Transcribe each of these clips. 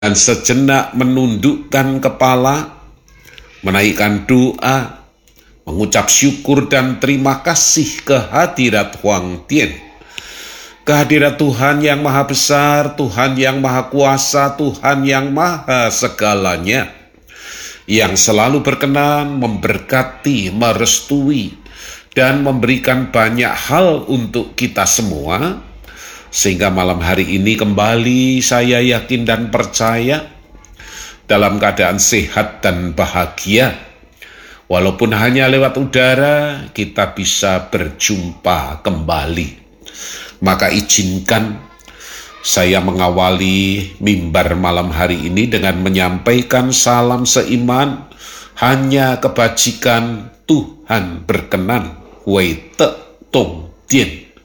dan sejenak menundukkan kepala, menaikkan doa, mengucap syukur dan terima kasih kehadirat Huang Tian. Kehadirat Tuhan yang Maha Besar, Tuhan yang Maha Kuasa, Tuhan yang Maha Segalanya, yang selalu berkenan memberkati, merestui, dan memberikan banyak hal untuk kita semua, sehingga malam hari ini kembali saya yakin dan percaya dalam keadaan sehat dan bahagia. Walaupun hanya lewat udara, kita bisa berjumpa kembali. Maka izinkan saya mengawali mimbar malam hari ini dengan menyampaikan salam seiman, hanya kebajikan Tuhan berkenan, Wei Te Tong Tian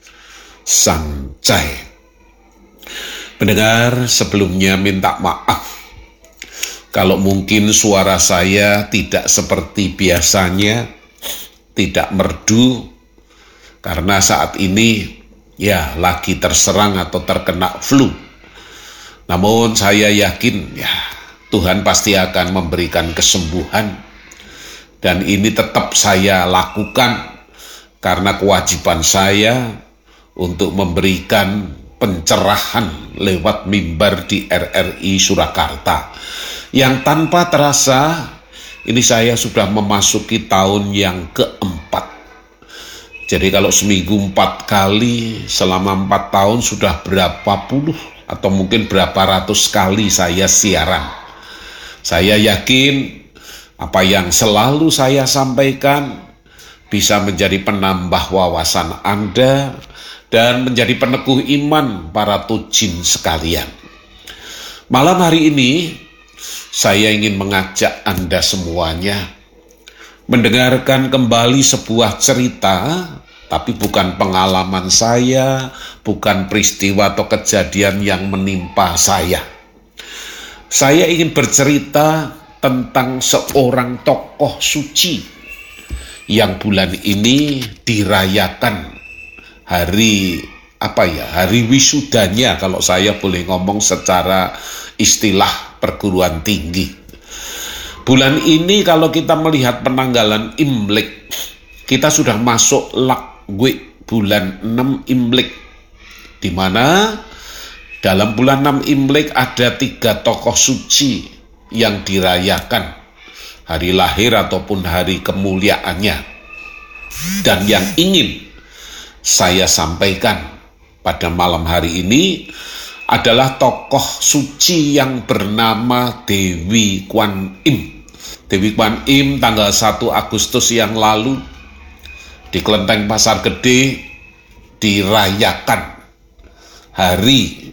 San Cai. Pendengar, sebelumnya minta maaf kalau mungkin suara saya tidak seperti biasanya, tidak merdu, karena saat ini lagi terserang atau terkena flu. Namun saya yakin Tuhan pasti akan memberikan kesembuhan, dan ini tetap saya lakukan karena kewajiban saya untuk memberikan pencerahan lewat mimbar di RRI Surakarta, yang tanpa terasa ini saya sudah memasuki tahun yang keempat. Jadi kalau seminggu 4 kali, selama 4 tahun sudah berapa puluh atau mungkin berapa ratus kali saya siaran. Saya yakin apa yang selalu saya sampaikan bisa menjadi penambah wawasan Anda dan menjadi peneguh iman para tujin sekalian. Malam hari ini saya ingin mengajak Anda semuanya mendengarkan kembali sebuah cerita, tapi bukan pengalaman saya, bukan peristiwa atau kejadian yang menimpa saya. Saya ingin bercerita tentang seorang tokoh suci yang bulan ini dirayakan hari wisudanya, kalau saya boleh ngomong secara istilah perguruan tinggi. Bulan ini kalau kita melihat penanggalan Imlek, kita sudah masuk Lagwe bulan 6 Imlek, di mana dalam bulan 6 Imlek ada 3 tokoh suci yang dirayakan hari lahir ataupun hari kemuliaannya. Dan yang ingin saya sampaikan pada malam hari ini adalah tokoh suci yang bernama Dewi Kwan Im. Dewi Kwan Im tanggal 1 Agustus yang lalu di Kelenteng Pasar Gede dirayakan hari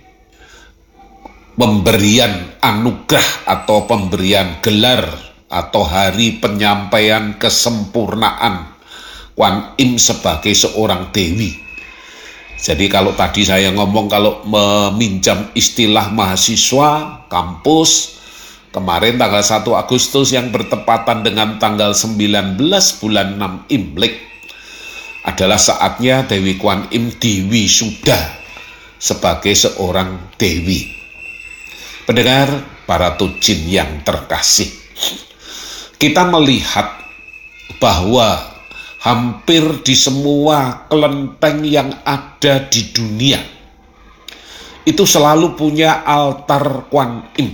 pemberian anugerah atau pemberian gelar atau hari penyampaian kesempurnaan Kwan Im sebagai seorang dewi. Jadi kalau tadi saya ngomong, kalau meminjam istilah mahasiswa kampus, kemarin tanggal 1 Agustus yang bertepatan dengan tanggal 19 bulan 6 Imlek adalah saatnya Dewi Kwan Im diwisuda sebagai seorang dewi. Pendengar, para tujin yang terkasih, kita melihat bahwa hampir di semua kelenteng yang ada di dunia itu selalu punya altar Kwan Im,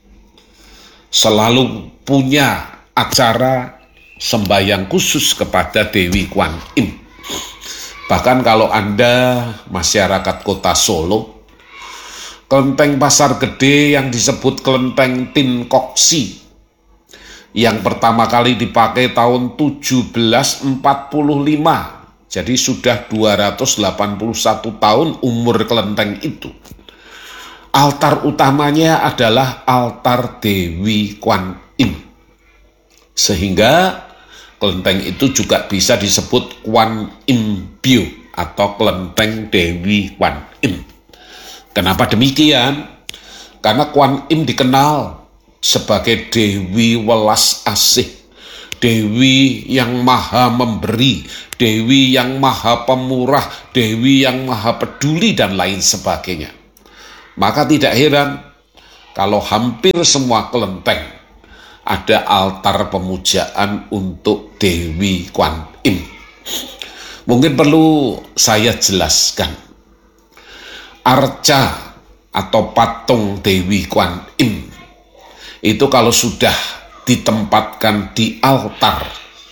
selalu punya acara sembahyang khusus kepada Dewi Kwan Im. Bahkan kalau Anda masyarakat kota Solo, Kelenteng Pasar Gede yang disebut Kelenteng Tin Koksi, yang pertama kali dipakai tahun 1745, jadi sudah 281 tahun umur kelenteng itu. Altar utamanya adalah altar Dewi Kwan Im, sehingga kelenteng itu juga bisa disebut Kwan Im Pyo atau kelenteng Dewi Kwan Im. Kenapa demikian? Karena Kwan Im dikenal sebagai Dewi welas asih, Dewi yang maha memberi, Dewi yang maha pemurah, Dewi yang maha peduli, dan lain sebagainya. Maka tidak heran kalau hampir semua kelenteng ada altar pemujaan untuk Dewi Kwan Im. Mungkin perlu saya jelaskan. Arca atau patung Dewi Kwan Im itu kalau sudah ditempatkan di altar,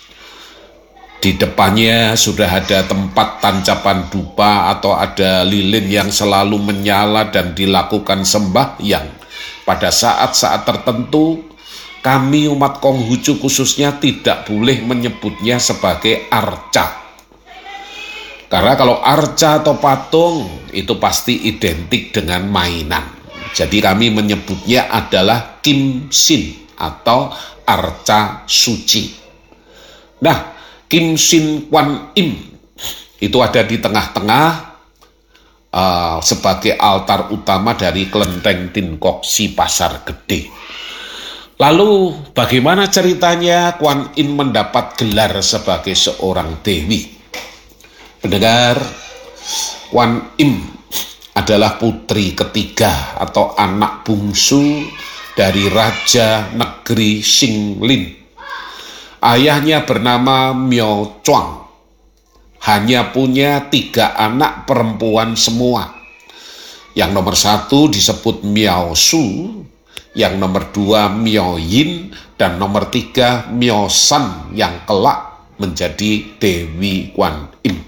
di depannya sudah ada tempat tancapan dupa atau ada lilin yang selalu menyala dan dilakukan sembahyang. Pada saat-saat tertentu, kami umat Konghucu khususnya tidak boleh menyebutnya sebagai arca. Karena kalau arca atau patung itu pasti identik dengan mainan. Jadi kami menyebutnya adalah Kim Sin atau arca suci. Nah, Kim Sin Kwan Im itu ada di tengah-tengah sebagai altar utama dari kelenteng Tin Kok Si Pasar Gede. Lalu bagaimana ceritanya Kwan Im mendapat gelar sebagai seorang dewi? Pendengar, Kwan Im adalah putri ketiga atau anak bungsu dari Raja Negeri Singlin. Ayahnya bernama Miao Chuang. Hanya punya 3 anak perempuan semua. Yang nomor 1 disebut Miao Su, yang nomor 2 Miao Yin, dan nomor 3 Miao San yang kelak menjadi Dewi Kwan Im.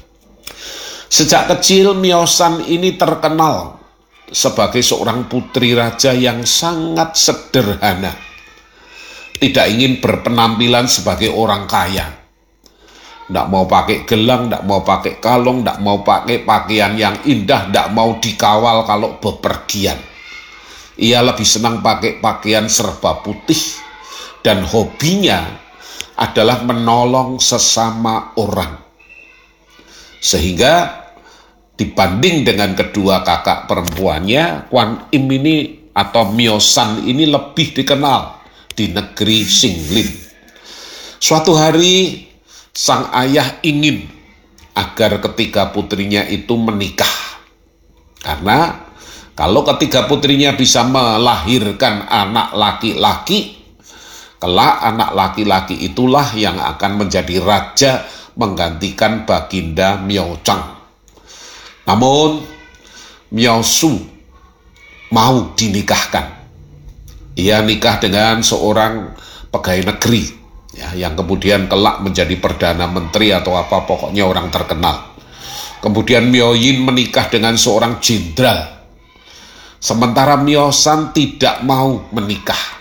Sejak kecil Miao San ini terkenal sebagai seorang putri raja yang sangat sederhana. Tidak ingin berpenampilan sebagai orang kaya. Tidak mau pakai gelang, tidak mau pakai kalung, tidak mau pakai pakaian yang indah, tidak mau dikawal kalau bepergian. Ia lebih senang pakai pakaian serba putih dan hobinya adalah menolong sesama orang. Sehingga dibanding dengan kedua kakak perempuannya, Kwan Im ini atau Miao San ini lebih dikenal di negeri Singlin. Suatu hari sang ayah ingin agar ketiga putrinya itu menikah. Karena kalau ketiga putrinya bisa melahirkan anak laki-laki, kelak anak laki-laki itulah yang akan menjadi raja menggantikan Baginda Miao Chang. Namun Miao Su mau dinikahkan. Ia nikah dengan seorang pegawai negeri ya, yang kemudian kelak menjadi perdana menteri atau apa, pokoknya orang terkenal. Kemudian Miao Yin menikah dengan seorang jenderal. Sementara Miao San tidak mau menikah.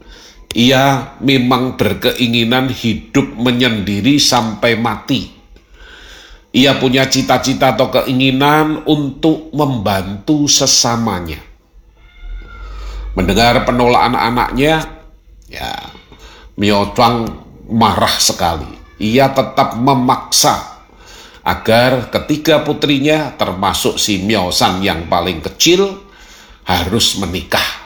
Ia memang berkeinginan hidup menyendiri sampai mati. Ia punya cita-cita atau keinginan untuk membantu sesamanya. Mendengar penolakan anaknya, ya, Miao Chuang marah sekali. Ia tetap memaksa agar ketiga putrinya, termasuk si Miao San yang paling kecil, harus menikah.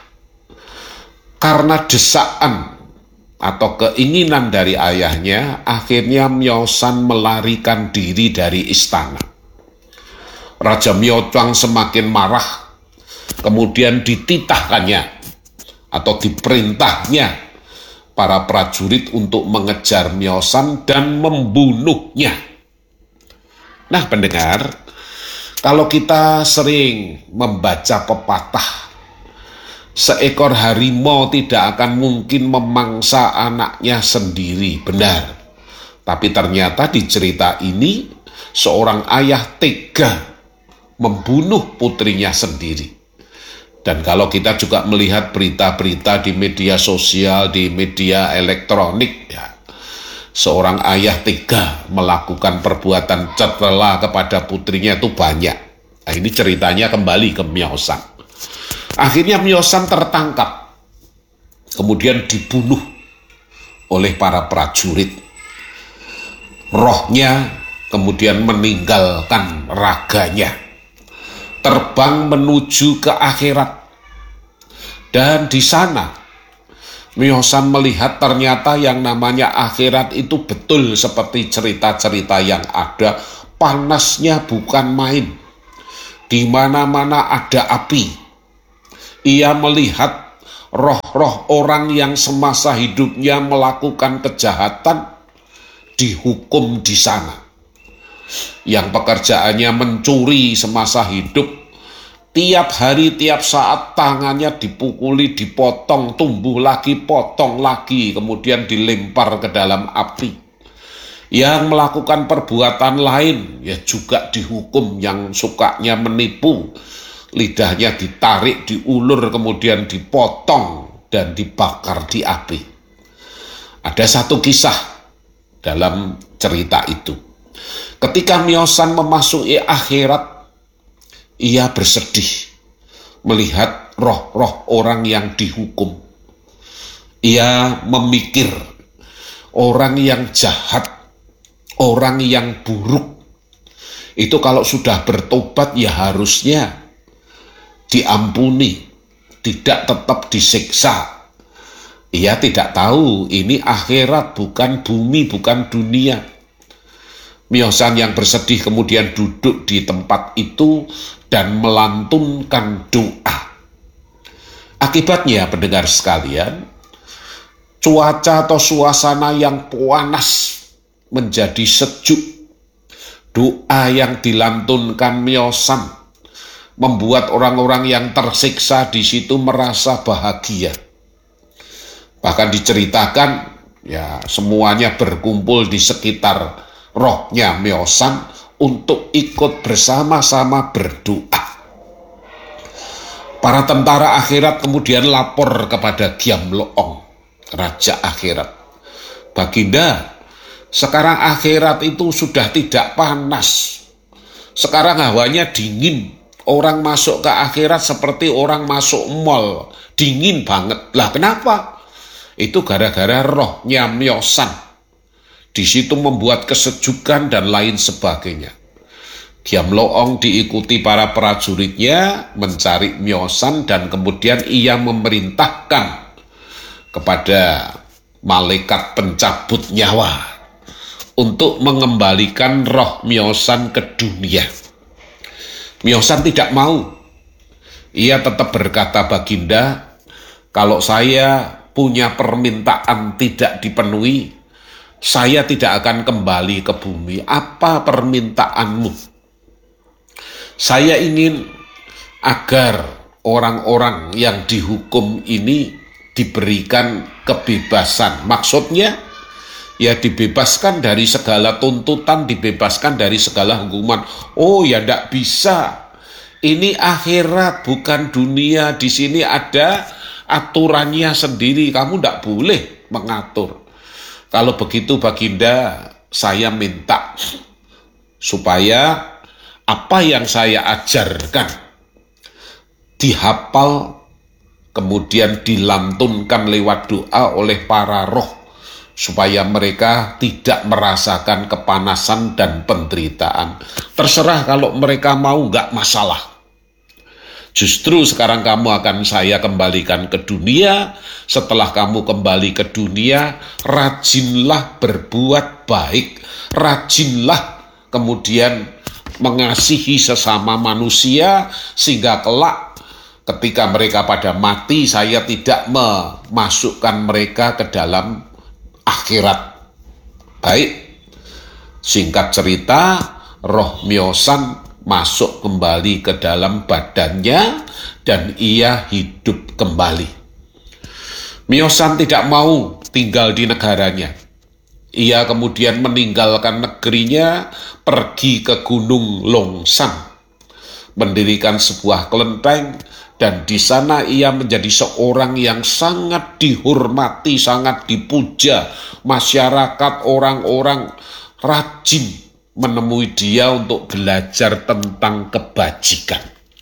Karena desakan atau keinginan dari ayahnya, akhirnya Miao San melarikan diri dari istana. Raja Miao Chuang semakin marah, kemudian dititahkannya atau diperintahnya para prajurit untuk mengejar Miao San dan membunuhnya. Nah pendengar, kalau kita sering membaca pepatah, seekor harimau tidak akan mungkin memangsa anaknya sendiri, benar. Tapi ternyata di cerita ini, seorang ayah tega membunuh putrinya sendiri. Dan kalau kita juga melihat berita-berita di media sosial, di media elektronik, ya, seorang ayah tega melakukan perbuatan tercela kepada putrinya itu banyak. Nah, ini ceritanya kembali ke Miao San. Akhirnya Miao San tertangkap, kemudian dibunuh oleh para prajurit. Rohnya kemudian meninggalkan raganya, terbang menuju ke akhirat. Dan di sana Miao San melihat ternyata yang namanya akhirat itu betul seperti cerita-cerita yang ada, panasnya bukan main. Di mana-mana ada api. Ia melihat roh-roh orang yang semasa hidupnya melakukan kejahatan dihukum di sana. Yang pekerjaannya mencuri semasa hidup, tiap hari, tiap saat tangannya dipukuli, dipotong, tumbuh lagi, potong lagi, kemudian dilempar ke dalam api. Yang melakukan perbuatan lain, ya juga dihukum. Yang sukanya menipu, lidahnya ditarik, diulur, kemudian dipotong dan dibakar di api. Ada satu kisah dalam cerita itu. Ketika Myosan memasuki akhirat, ia bersedih melihat roh-roh orang yang dihukum. Ia memikir orang yang jahat, orang yang buruk, itu kalau sudah bertobat ya harusnya diampuni, tidak tetap disiksa. Ia tidak tahu ini akhirat, bukan bumi, bukan dunia. Myosan yang bersedih kemudian duduk di tempat itu dan melantunkan doa. Akibatnya, pendengar sekalian, cuaca atau suasana yang panas menjadi sejuk. Doa yang dilantunkan Myosan membuat orang-orang yang tersiksa di situ merasa bahagia. Bahkan diceritakan, ya semuanya berkumpul di sekitar rohnya Myosan untuk ikut bersama-sama berdoa. Para tentara akhirat kemudian lapor kepada Gyamloong, raja akhirat. Baginda, sekarang akhirat itu sudah tidak panas. Sekarang hawanya dingin. Orang masuk ke akhirat seperti orang masuk mall. Dingin banget. Lah kenapa? Itu gara-gara rohnya Myosan. Di situ membuat kesejukan dan lain sebagainya. Gyamloong diikuti para prajuritnya mencari Myosan dan kemudian ia memerintahkan kepada malaikat pencabut nyawa untuk mengembalikan roh Myosan ke dunia. Myosan tidak mau. Ia tetap berkata, Baginda, kalau saya punya permintaan tidak dipenuhi, saya tidak akan kembali ke bumi. Apa permintaanmu? Saya ingin agar orang-orang yang dihukum ini diberikan kebebasan. Maksudnya, ya dibebaskan dari segala tuntutan, dibebaskan dari segala hukuman. Oh ya tidak bisa. Ini akhirat, bukan dunia. Di sini ada aturannya sendiri. Kamu tidak boleh mengatur. Kalau begitu Baginda, saya minta supaya apa yang saya ajarkan dihafal, kemudian dilantunkan lewat doa oleh para roh, supaya mereka tidak merasakan kepanasan dan penderitaan. Terserah kalau mereka mau, nggak masalah. Justru sekarang kamu akan saya kembalikan ke dunia. Setelah kamu kembali ke dunia, rajinlah berbuat baik. Rajinlah kemudian mengasihi sesama manusia, sehingga kelak ketika mereka pada mati, saya tidak memasukkan mereka ke dalam akhirat. Baik, singkat cerita, roh Myosan masuk kembali ke dalam badannya dan ia hidup kembali. Myosan tidak mau tinggal di negaranya. Ia kemudian meninggalkan negerinya, pergi ke Gunung Longsang, mendirikan sebuah kelenteng, dan di sana ia menjadi seorang yang sangat dihormati, sangat dipuja. Masyarakat, orang-orang rajin menemui dia untuk belajar tentang kebajikan.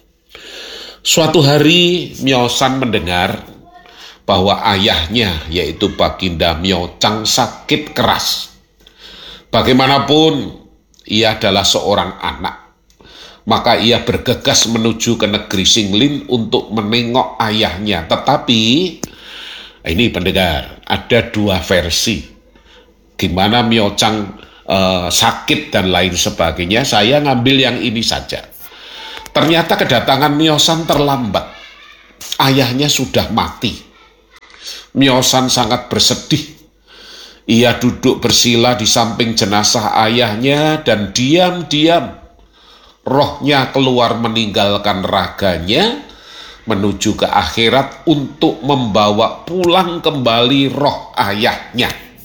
Suatu hari Myosan mendengar bahwa ayahnya, yaitu Baginda Myochang, sakit keras. Bagaimanapun ia adalah seorang anak, maka ia bergegas menuju ke negeri Singlin untuk menengok ayahnya. Tetapi ini pendengar, ada dua versi gimana Myochang sakit dan lain sebagainya. Saya ngambil yang ini saja. Ternyata kedatangan Myosan terlambat. ayahnya sudah mati. Miosan sangat bersedih. Ia duduk bersila di samping jenazah ayahnya dan diam-diam rohnya keluar meninggalkan raganya menuju ke akhirat untuk membawa pulang kembali roh ayahnya.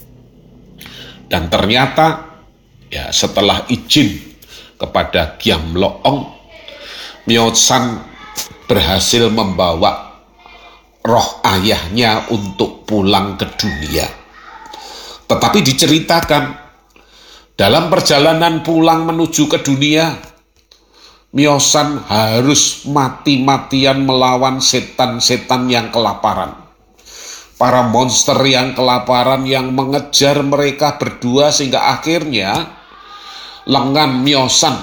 Dan ternyata ya setelah izin kepada Giam Loong, Miosan berhasil membawa roh ayahnya untuk pulang ke dunia. Tetapi diceritakan dalam perjalanan pulang menuju ke dunia, Miosan harus mati-matian melawan setan-setan yang kelaparan. Para monster yang kelaparan yang mengejar mereka berdua sehingga akhirnya lengan Miosan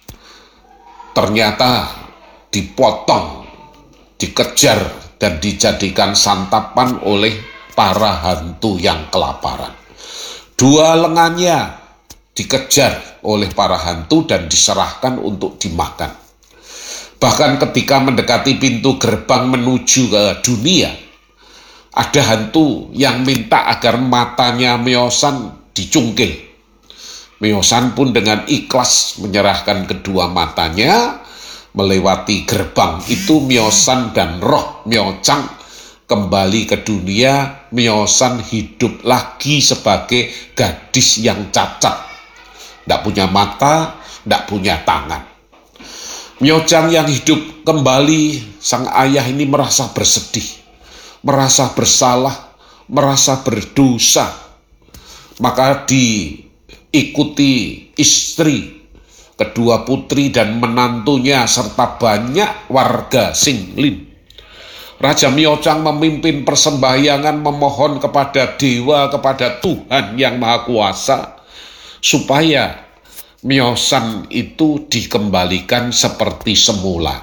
ternyata dipotong, dikejar dan dijadikan santapan oleh para hantu yang kelaparan. Dua lengannya dikejar oleh para hantu dan diserahkan untuk dimakan. Bahkan ketika mendekati pintu gerbang menuju ke dunia, ada hantu yang minta agar matanya Miosan dicungkil. Miosan pun dengan ikhlas menyerahkan kedua matanya. Melewati gerbang itu Miosan dan roh Miochang kembali ke dunia. Miosan hidup lagi sebagai gadis yang cacat, tidak punya mata, tidak punya tangan. Miochang yang hidup kembali, sang ayah ini merasa bersedih, merasa bersalah, merasa berdosa. Maka diikuti istri, kedua putri dan menantunya serta banyak warga Singlin. Raja Miochang memimpin persembahyangan memohon kepada dewa, kepada Tuhan yang Maha Kuasa supaya Miosan itu dikembalikan seperti semula.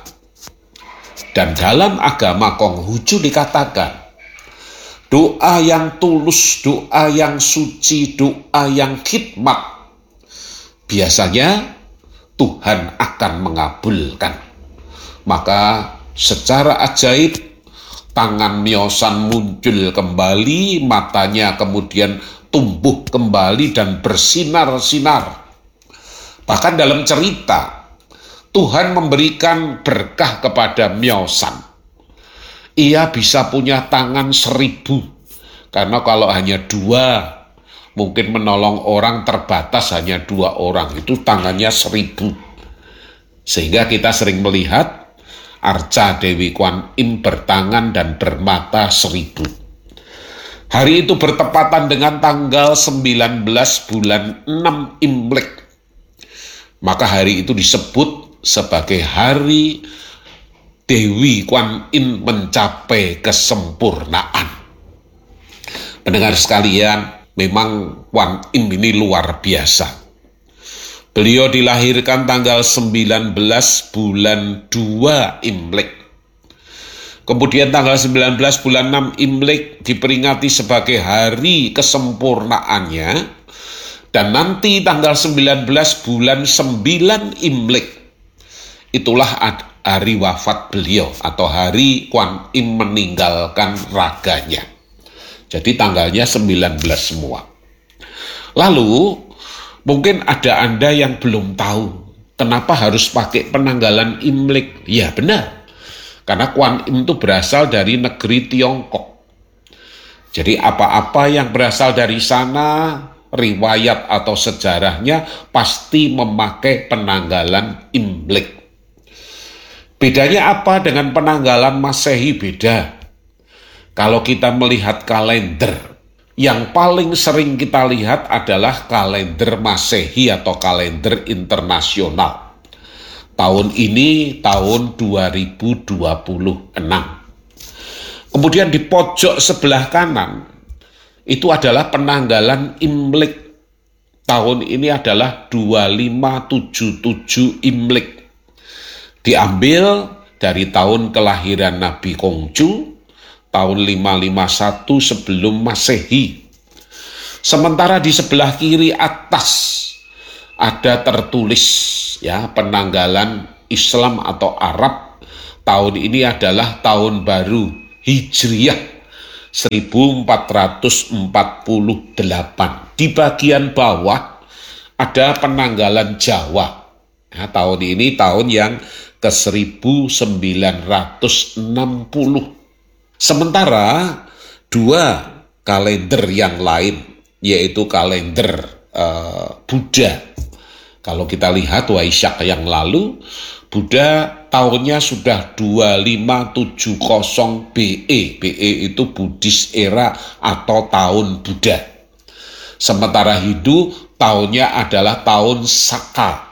Dan dalam agama Konghucu dikatakan, doa yang tulus, doa yang suci, doa yang khidmat, biasanya Tuhan akan mengabulkan. Maka secara ajaib tangan Miosan muncul kembali, matanya kemudian tumbuh kembali dan bersinar-sinar. Bahkan dalam cerita, Tuhan memberikan berkah kepada Miosan. Ia bisa punya tangan 1000, karena kalau hanya 2, mungkin menolong orang terbatas hanya 2 orang, itu tangannya 1000. Sehingga kita sering melihat arca Dewi Kuan Im bertangan dan bermata 1000. Hari itu bertepatan dengan tanggal 19 bulan 6 Imlek. Maka hari itu disebut sebagai hari Dewi Kuan Im mencapai kesempurnaan. Pendengar sekalian, memang Kuan Im ini luar biasa. Beliau dilahirkan tanggal 19 bulan 2 Imlek. Kemudian tanggal 19 bulan 6 Imlek diperingati sebagai hari kesempurnaannya. Dan nanti tanggal 19 bulan 9 Imlek, itulah hari wafat beliau atau hari Kuan Im meninggalkan raganya. Jadi tanggalnya 19 semua. Lalu mungkin ada Anda yang belum tahu kenapa harus pakai penanggalan Imlek. Ya benar, karena Kuan Im itu berasal dari negeri Tiongkok. Jadi apa-apa yang berasal dari sana, riwayat atau sejarahnya pasti memakai penanggalan Imlek. Bedanya apa dengan penanggalan Masehi? Beda. Kalau kita melihat kalender, yang paling sering kita lihat adalah kalender Masehi atau kalender internasional. Tahun ini tahun 2026. Kemudian di pojok sebelah kanan itu adalah penanggalan Imlek. Tahun ini adalah 2577 Imlek. Diambil dari tahun kelahiran Nabi Konghucu, tahun 551 sebelum Masehi. Sementara di sebelah kiri atas ada tertulis ya penanggalan Islam atau Arab tahun ini adalah tahun baru Hijriah 1448. Di bagian bawah ada penanggalan Jawa. Nah, tahun ini tahun yang ke-1960. Sementara dua kalender yang lain, yaitu kalender Buddha. Kalau kita lihat Waisak yang lalu, Buddha tahunnya sudah 2570 BE. BE itu Buddhist era atau tahun Buddha. Sementara Hindu tahunnya adalah tahun Saka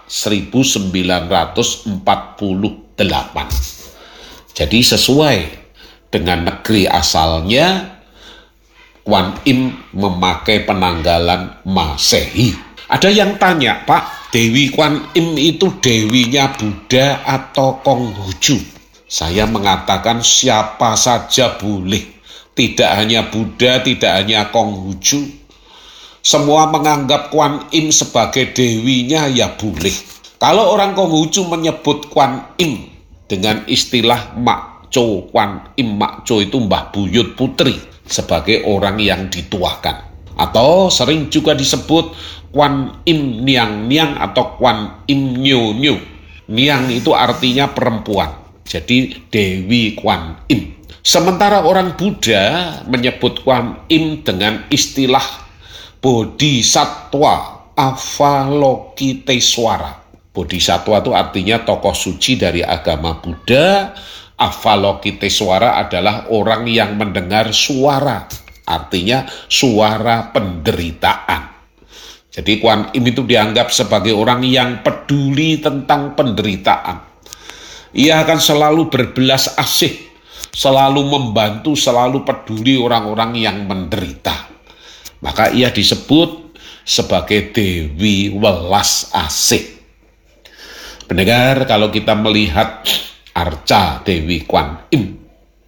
1948. Jadi sesuai dengan negeri asalnya, Kuan Im memakai penanggalan Masehi. Ada yang tanya, Pak, Dewi Kuan Im itu dewinya Buddha atau Konghucu? Saya mengatakan siapa saja boleh. Tidak hanya Buddha, tidak hanya Konghucu. Semua menganggap Kuan Im sebagai dewinya ya boleh. Kalau orang Konghucu menyebut Kuan Im dengan istilah Makco, Kuan Im Makco itu Mbah Buyut Putri sebagai orang yang dituakan. Atau sering juga disebut Kuan Im Niang Niang atau Kuan Im Nyo Nyo. Niang itu artinya perempuan, jadi Dewi Kuan Im. Sementara orang Buddha menyebut Kuan Im dengan istilah Bodhisattva Avalokiteswara. Bodhisattva itu artinya tokoh suci dari agama Buddha. Avalokiteswara adalah orang yang mendengar suara, artinya suara penderitaan. Jadi Kuan Im itu dianggap sebagai orang yang peduli tentang penderitaan. Ia akan selalu berbelas asih, selalu membantu, selalu peduli orang-orang yang menderita. Maka ia disebut sebagai Dewi Welas Asih. Pendengar, kalau kita melihat arca Dewi Kuan Im,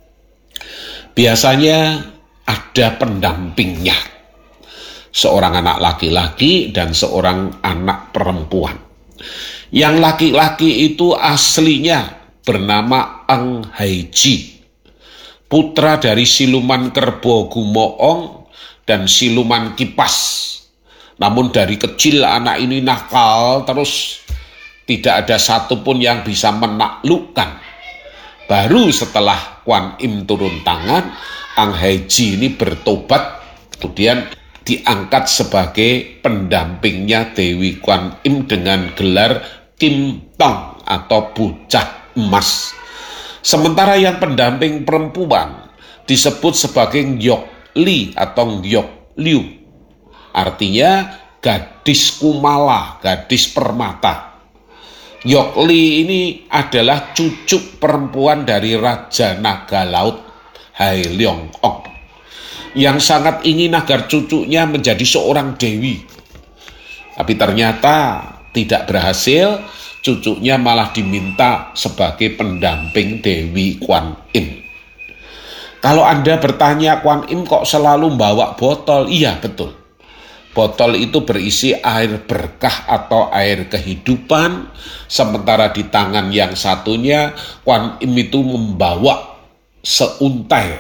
biasanya ada pendampingnya, seorang anak laki-laki dan seorang anak perempuan. Yang laki-laki itu aslinya bernama Eng Haiji, putra dari siluman Kerbo Gumoong dan siluman Kipas. Namun dari kecil anak ini nakal terus, tidak ada satupun yang bisa menaklukkan. Baru setelah Kuan Im turun tangan, Eng Haiji ini bertobat, kemudian diangkat sebagai pendampingnya Dewi Kuan Im dengan gelar Kim Tong atau bocah emas. Sementara yang pendamping perempuan disebut sebagai Ngyok Li atau Ngyok Liu, artinya gadis kumala, gadis permata. Ngyok Li ini adalah cucu perempuan dari Raja Naga Laut Hai Leong Ong, yang sangat ingin agar cucunya menjadi seorang dewi. Tapi ternyata tidak berhasil, cucunya malah diminta sebagai pendamping Dewi Kuan Im. Kalau Anda bertanya, Kuan Im kok selalu bawa botol? Iya, betul. Botol itu berisi air berkah atau air kehidupan, sementara di tangan yang satunya Kuan Im itu membawa seuntai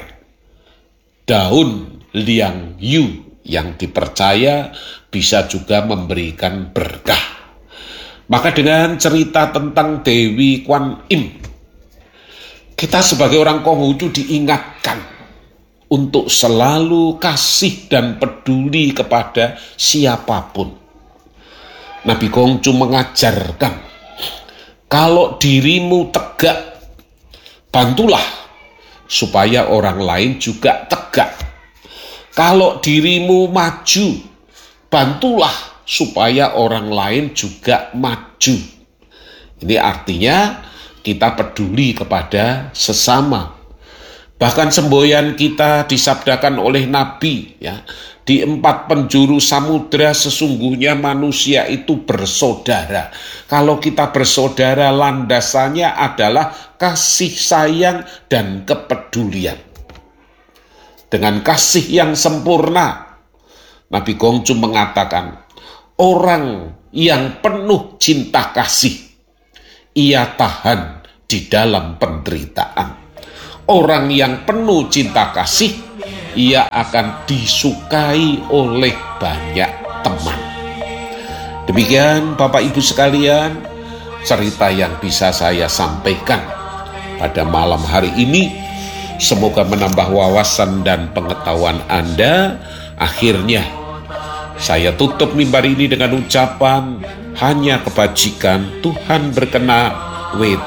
daun liang yu yang dipercaya bisa juga memberikan berkah. Maka dengan cerita tentang Dewi Kuan Im, kita sebagai orang Konghucu diingatkan untuk selalu kasih dan peduli kepada siapapun. Nabi Konghucu mengajarkan, kalau dirimu tegak, bantulah supaya orang lain juga tegak. Kalau dirimu maju, bantulah supaya orang lain juga maju. Ini artinya kita peduli kepada sesama. Bahkan semboyan kita disabdakan oleh Nabi, ya, di 4 penjuru samudra sesungguhnya manusia itu bersaudara. Kalau kita bersaudara, landasannya adalah kasih sayang dan kepedulian. Dengan kasih yang sempurna, Nabi Konghucu mengatakan, orang yang penuh cinta kasih, ia tahan di dalam penderitaan. Orang yang penuh cinta kasih, ia akan disukai oleh banyak teman. Demikian Bapak Ibu sekalian, cerita yang bisa saya sampaikan pada malam hari ini. Semoga menambah wawasan dan pengetahuan Anda. Akhirnya saya tutup mimbar ini dengan ucapan hanya kebajikan Tuhan berkenan,